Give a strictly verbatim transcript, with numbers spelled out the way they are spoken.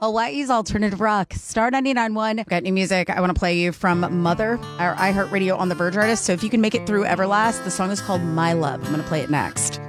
Hawaii's alternative rock, Star ninety-nine point one. Got new music I want to play you from Mother, our iHeartRadio On the Verge artist. So if you can make it through Everlast, the song is called My Love. I'm going to play it next.